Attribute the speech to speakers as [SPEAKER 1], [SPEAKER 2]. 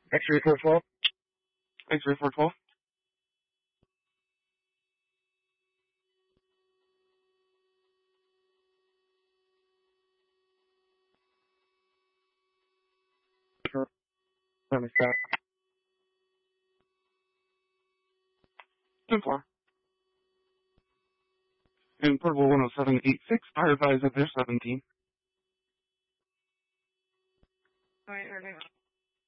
[SPEAKER 1] X-ray 412.
[SPEAKER 2] X-ray 412.
[SPEAKER 1] Let me stop.
[SPEAKER 2] 10-4. And portable 10786, I advise that they're 17.
[SPEAKER 3] Alright,